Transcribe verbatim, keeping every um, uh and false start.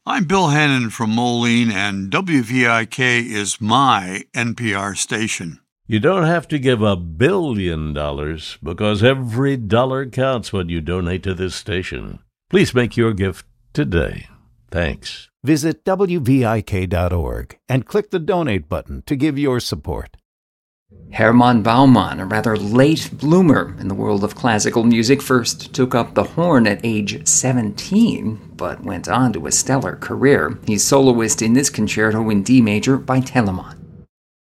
I'm Bill Hannon from Moline, and W V I K is my N P R station. You don't have to give a billion dollars because every dollar counts when you donate to this station. Please make your gift today. Thanks. Visit W V I K dot org and click the donate button to give your support. Hermann Baumann, a rather late bloomer in the world of classical music, first took up the horn at age seventeen, but went on to a stellar career. He's soloist in this concerto in D major by Telemann.